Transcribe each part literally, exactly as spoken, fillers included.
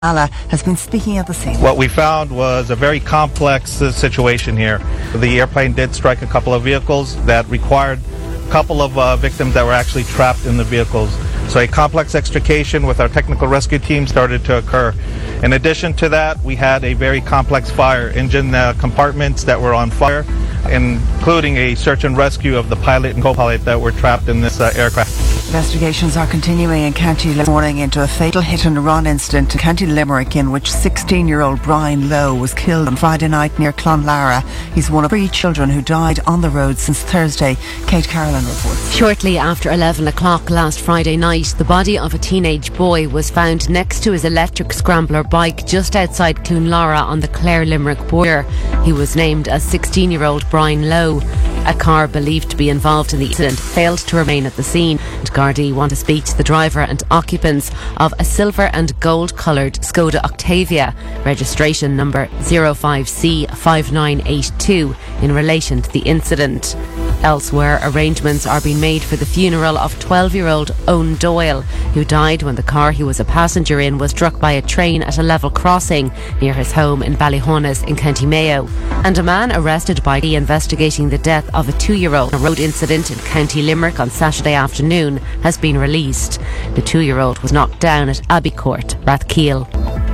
Allah has been speaking at the scene. What we found was a very complex uh, situation here. The airplane did strike a couple of vehicles that required a couple of uh, victims that were actually trapped in the vehicles. So a complex extrication with our technical rescue team started to occur. In addition to that, we had a very complex fire, engine uh, compartments that were on fire, including a search and rescue of the pilot and co-pilot that were trapped in this uh, aircraft. Investigations are continuing in County Limerick morning into a fatal hit and run incident in County Limerick in which sixteen-year-old Brian Lowe was killed on Friday night near Clonlara. He's one of three children who died on the road since Thursday. Kate Carolan reports. Shortly after eleven o'clock last Friday night, the body of a teenage boy was found next to his electric scrambler bike just outside Clonlara on the Clare Limerick border. He was named as sixteen-year-old Brian Lowe. A car believed to be involved in the incident failed to remain at the scene. And Gardaí want to speak to the driver and occupants of a silver and gold coloured Skoda Octavia, registration number zero five C five nine eight two, in relation to the incident. Elsewhere, arrangements are being made for the funeral of twelve-year-old Owen Doyle, who died when the car he was a passenger in was struck by a train at a level crossing near his home in Ballyhonus in County Mayo. And a man arrested by the investigating the death of a two-year-old. A road incident in County Limerick on Saturday afternoon has been released. The two-year-old was knocked down at Abbey Court, Rathkeale.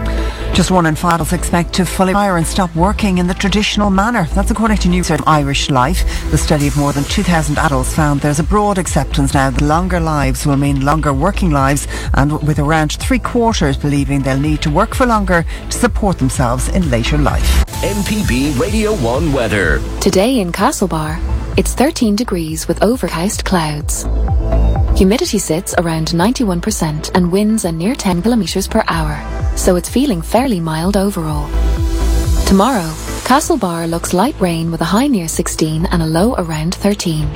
Just one in five adults expect to fully retire and stop working in the traditional manner. That's according to new research from Irish Life. The study of more than two thousand adults found there's a broad acceptance now that longer lives will mean longer working lives, and with around three quarters believing they'll need to work for longer to support themselves in later life. M P B Radio one weather. Today in Castlebar, it's thirteen degrees with overcast clouds. Humidity sits around ninety-one percent and winds are near ten kilometres per hour, so it's feeling fairly mild overall. Tomorrow, Castlebar looks light rain with a high near sixteen and a low around thirteen.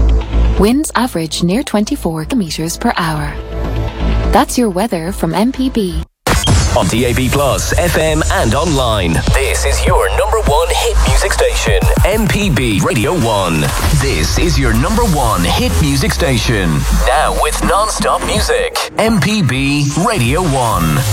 Winds average near twenty-four kilometres per hour. That's your weather from M P B. On D A B Plus, F M and online. This is your number one hit music station, M P B Radio one. This is your number one hit music station. Now with non-stop music, M P B Radio one.